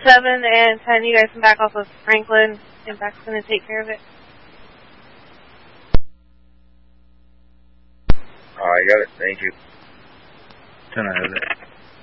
7 and 10, you guys can back off of Franklin. Impact's going to take care of it. I got it. Thank you. 10 has it.